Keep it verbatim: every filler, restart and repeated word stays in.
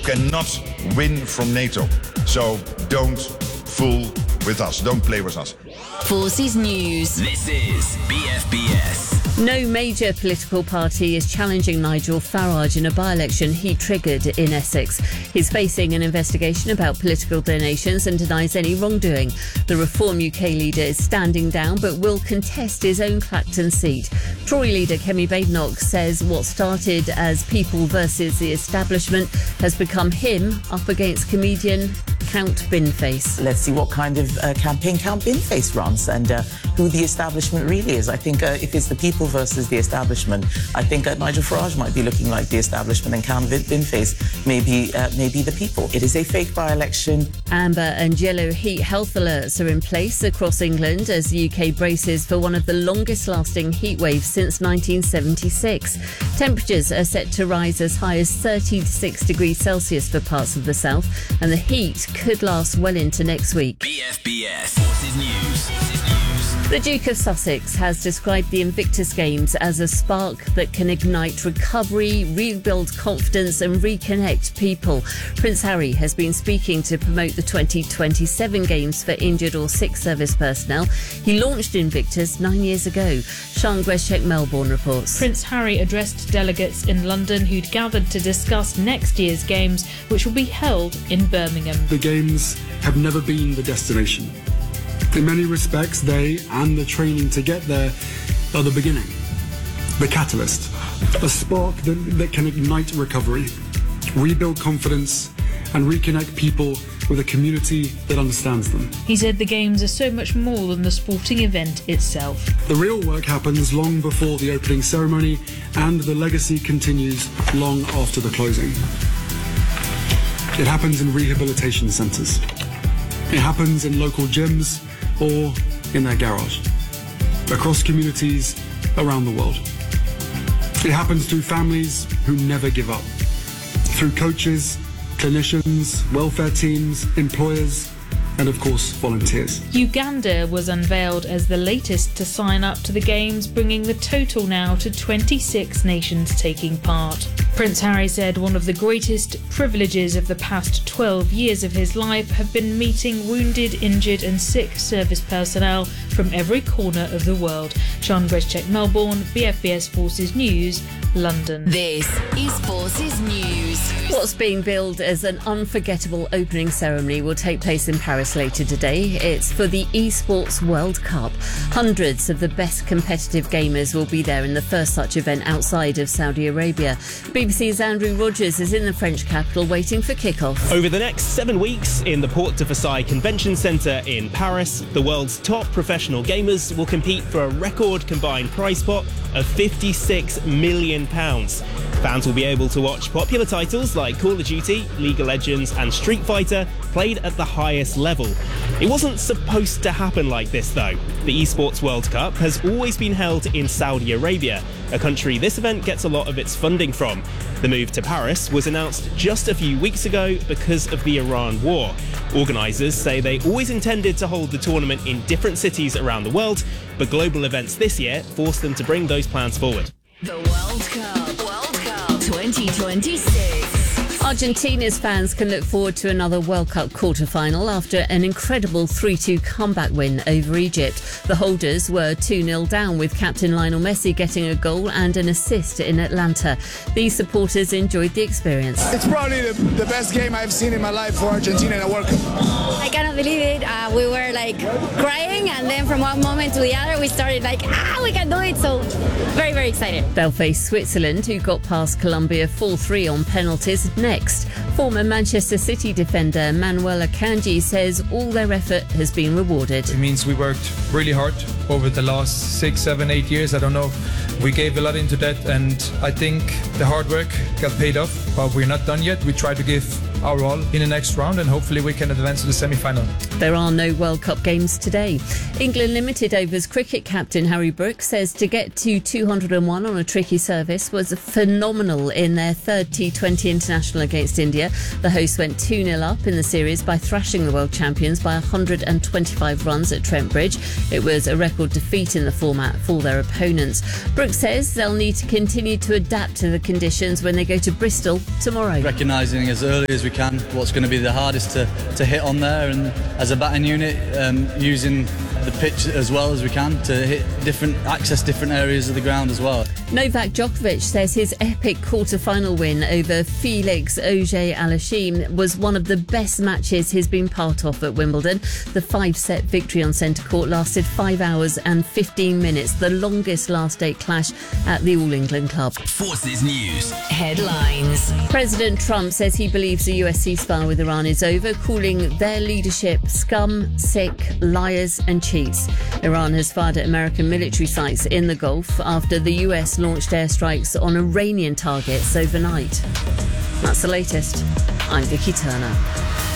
cannot win from NATO. So don't fool with us. Don't play with us. Forces News. This is B F B S. No major political party is challenging Nigel Farage in a by-election he triggered in Essex. He's facing an investigation about political donations and denies any wrongdoing. The Reform U K leader is standing down but will contest his own Clacton seat. Tory leader Kemi Badenoch says what started as people versus the establishment has become him up against comedian Count Binface. Let's see what kind of uh, campaign Count Binface runs and uh, who the establishment really is. I think uh, if it's the people versus the establishment, I think uh, Nigel Farage might be looking like the establishment and Count Binface may be, uh, may be the people. It is a fake by-election. Amber and yellow heat health alerts are in place across England as the U K braces for one of the longest-lasting heat waves since nineteen seventy-six. Temperatures are set to rise as high as thirty-six degrees Celsius for parts of the south, and the heat could last well into next week. B F B S Forces News. The Duke of Sussex has described the Invictus Games as a spark that can ignite recovery, rebuild confidence and reconnect people. Prince Harry has been speaking to promote the twenty twenty-seven Games for injured or sick service personnel. He launched Invictus nine years ago. Sian Greszczek, Melbourne reports. Prince Harry addressed delegates in London who'd gathered to discuss next year's Games, which will be held in Birmingham. The Games have never been the destination. In many respects, they and the training to get there are the beginning, the catalyst, a spark that, that can ignite recovery, rebuild confidence, and reconnect people with a community that understands them. He said the Games are so much more than the sporting event itself. The real work happens long before the opening ceremony, and the legacy continues long after the closing. It happens in rehabilitation centres. It happens in local gyms or in their garage, across communities around the world. It happens through families who never give up, through coaches, clinicians, welfare teams, employers, and of course volunteers. Uganda was unveiled as the latest to sign up to the Games, bringing the total now to twenty-six nations taking part. Prince Harry said one of the greatest privileges of the past twelve years of his life have been meeting wounded, injured and sick service personnel from every corner of the world. Sian Greszczek, Melbourne, B F B S Forces News, London. This is Forces News. What's being billed as an unforgettable opening ceremony will take place in Paris later today. It's for the Esports World Cup. Hundreds of the best competitive gamers will be there in the first such event outside of Saudi Arabia. B B C's Andrew Rogers is in the French capital waiting for kick-off. Over the next seven weeks in the Porte de Versailles Convention Centre in Paris, the world's top professional gamers will compete for a record combined prize pot of fifty-six million pounds. Fans will be able to watch popular titles like Call of Duty, League of Legends and Street Fighter played at the highest level. It wasn't supposed to happen like this though. The Esports World Cup has always been held in Saudi Arabia, a country this event gets a lot of its funding from. The move to Paris was announced just a few weeks ago because of the Iran war. Organisers say they always intended to hold the tournament in different cities around the world, but global events this year forced them to bring those plans forward. The World Cup, World Cup twenty twenty-six. Argentina's fans can look forward to another World Cup quarter-final after an incredible three two comeback win over Egypt. The holders were two nil down with captain Lionel Messi getting a goal and an assist in Atlanta. These supporters enjoyed the experience. It's probably the, the best game I've seen in my life for Argentina in a World Cup. I cannot believe it. Uh, we were like crying, and then from one moment to the other we started like, ah, we can do it. So very, very excited. They'll face Switzerland, who got past Colombia four three on penalties, next. Former Manchester City defender Manuel Akanji says all their effort has been rewarded. It means we worked really hard over the last six, seven, eight years. I don't know. We gave a lot into that, and I think the hard work got paid off, but we're not done yet. We try to give our all in the next round, and hopefully we can advance to the semi-final. There are no World Cup games today. England Limited Overs cricket captain Harry Brook says to get to two hundred and one on a tricky service was phenomenal in their third T twenty international against India. The hosts went two nil up in the series by thrashing the world champions by one hundred twenty-five runs at Trent Bridge. It was a record record defeat in the format for their opponents. Brooks says they'll need to continue to adapt to the conditions when they go to Bristol tomorrow. Recognising as early as we can what's going to be the hardest to, to hit on there, and as a batting unit, um, using the pitch as well as we can to hit different, access different areas of the ground as well. Novak Djokovic says his epic quarter-final win over Felix Auger-Aliassime was one of the best matches he's been part of at Wimbledon. The five-set victory on centre court lasted five hours and fifteen minutes, the longest last-date clash at the All England Club. Forces News. Headlines. President Trump says he believes the U S ceasefire with Iran is over, calling their leadership scum, sick, liars and cheats. Iran has fired at American military sites in the Gulf after the U S launched airstrikes on Iranian targets overnight. That's the latest. I'm Vicky Turner.